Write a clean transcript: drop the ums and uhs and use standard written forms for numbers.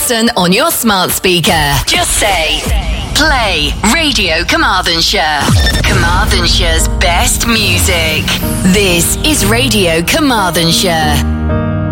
listen on your smart speaker. Just say, play Radio Carmarthenshire. Carmarthenshire's best music. This is Radio Carmarthenshire.